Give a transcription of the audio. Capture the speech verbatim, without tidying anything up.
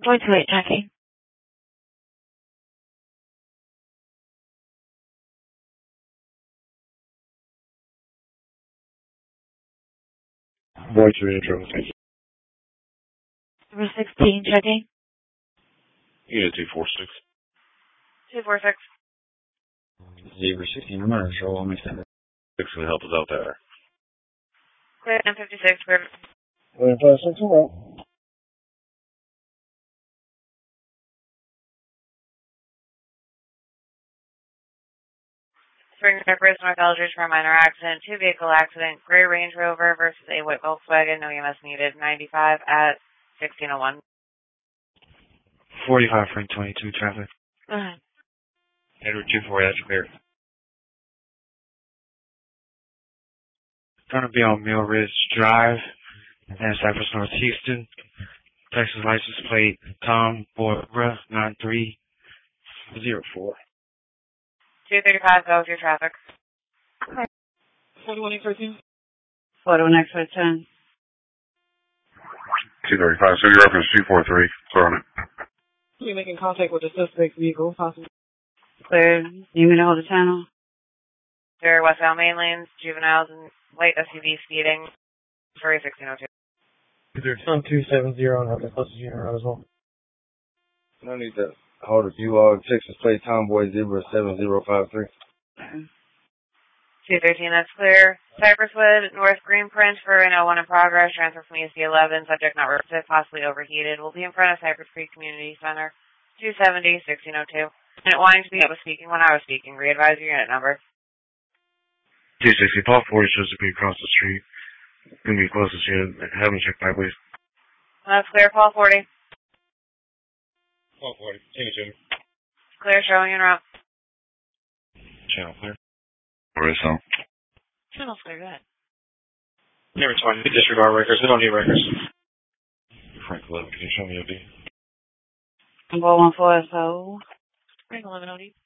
Going to eight, checking. Void to intro, thank you. Number sixteen, checking. Unit two four six. two four six. Zebra sixteen, I'm going to show all my standard. Six will help us out there. Clear, M fifty-six, clear. One five six zero. Spring Rippers, North Eldridge for a minor accident. Two vehicle accident. Gray Range Rover versus a white Volkswagen. No E M S needed. ninety-five at sixteen oh one. forty-five, Frank twenty-two, traffic. Uh-huh. Edward two four, that's clear. Gonna be on Mill Ridge Drive, and Cypress North Houston. Texas license plate Tom Bora nine three zero four. two thirty-five, go with your traffic. forty-one eight thirteen. forty-one X for ten. two thirty-five, so your reference two four three. Sorry. You're making contact with the suspect vehicle, possibly. Clear. You can hold the channel. Clear westbound main lanes, juveniles and light S U V speeding. Furry sixteen oh two. Some two seven zero and have the closest unit route as well. I need to hold a few uh Texas plate Tomboy Zebra seven zero five three. two thirteen, that's clear. Cypresswood, North Greenprint for an oh one in progress. Transfer from E C eleven. Subject not registered, possibly overheated. Will be in front of Cypress Creek Community Center. two seventy, sixteen oh two. And wanting to be was speaking when I was speaking. Re-advise your unit number. two sixty, Paul forty shows to be across the street. Gonna be closest unit. Have him check by, please. That's clear, Paul forty. Paul forty. Channel Clear, showing en route. Channel clear. Where is some? Channel's clear, go ahead. Never mind. We disregard records. We don't need records. Frank eleven, can you show me O D? one four four, so. Frank eleven O D.